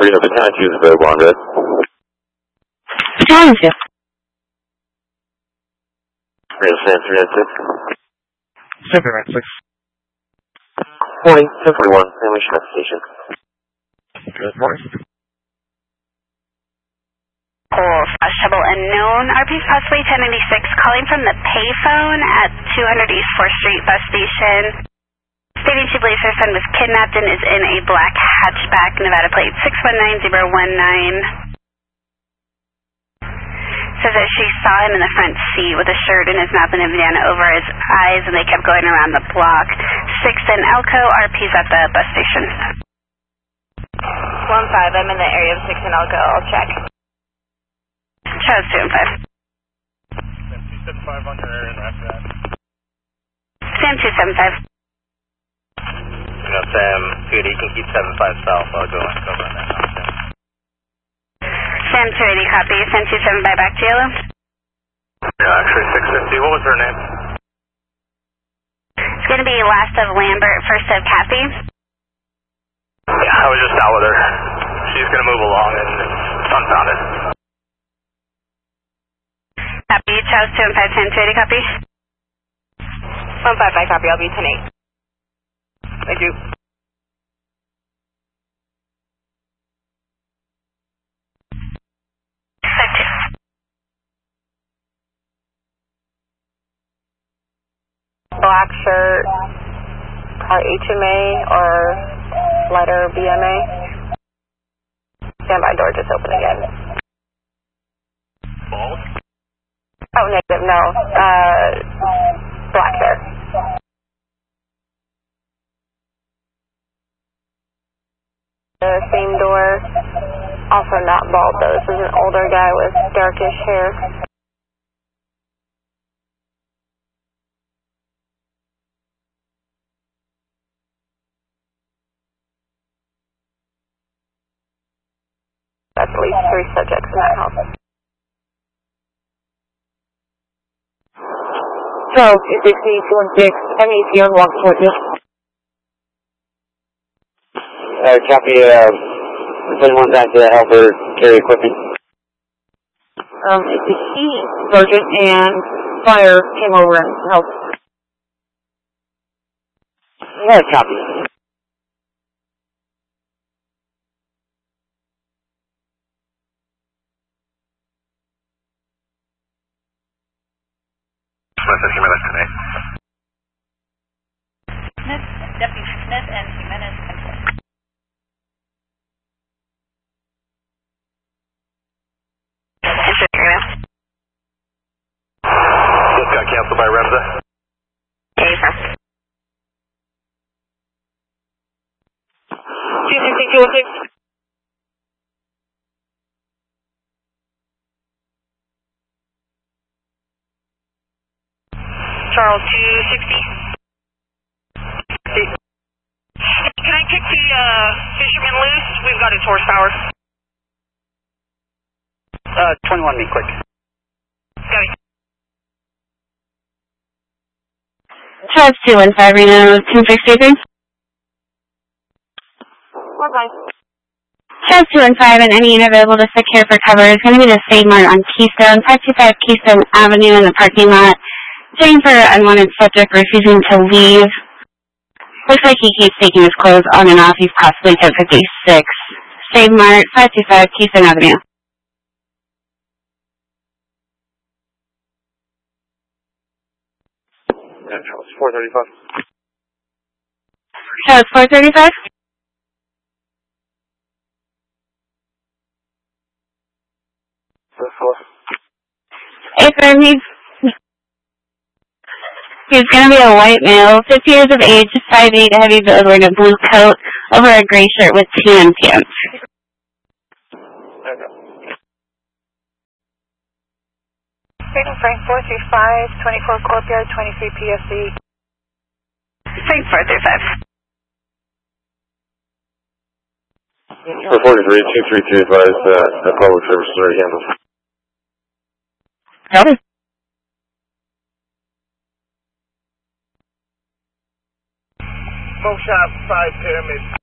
Reno, the 10-2 is available on red. Thank you. Reno, San 396. 796. Morning, 1041, Family Shop Station. Good morning. Trouble unknown. RP's possibly 1096, calling from the payphone at 200 East 4th Street bus station. Stating she believes her son was kidnapped and is in a black hatchback, Nevada plate 619019. Says that she saw him in the front seat with a shirt and his mouth and a bandana over his eyes, and they kept going around the block. 6th and Elko, RP's at the bus station. 1-5, I'm in the area of 6th and Elko, I'll check. Charles 2 and 5. 275 on your area and after that. Sam 275. Sam 280, you can keep 75 south, I'll go and cover on that. Sam 280, copy. Sam 275 back to yellow. Yeah, actually 650, what was her name? It's going to be last of Lambert, first of Kathy. Yeah, I was just out with her. She's going to move along and it's unfounded. Copy. Charles 2 and 5, Sam 280, copy. 155, copy, I'll be 10-8. Thank you. Black shirt, car HMA or letter BMA. Standby door just open again. Bald? Oh, negative, no. Black hair. The same door, also not bald though. This is an older guy with darkish hair. That's at least 3 subjects in that house. So, it's 216, MEC on walk towards you. Copy, someone back to help her carry equipment. It's a key sergeant and fire came over and helped. Yeah, copy. Deputy Smith and Jimenez. Just got canceled by Remza. Okay, sir. 260, 206. Charles 260. Can I kick the fisherman loose? We've got his horsepower. 21 me quick. Got it. Charles 215, Reno, 263. 1-5. Charles 215 and any unit available to secure for cover is going to be the Save Mart on Keystone, 525 Keystone Avenue in the parking lot. Checking for unwanted subject refusing to leave. Looks like he keeps taking his clothes on and off. He's possibly 1056. Save Mart, 525 Keystone Avenue. Charles 435. Charles 435. He's going to be a white male, 50 years of age, 5'8", heavy build, wearing a blue coat over a gray shirt with tan pants. Freedom Frank 435, 24 Courtyard, 23 PSC. Frank 435. For 43, 232 advised the public service is already handled. Copy. Smoke shop, 5 Pyramid.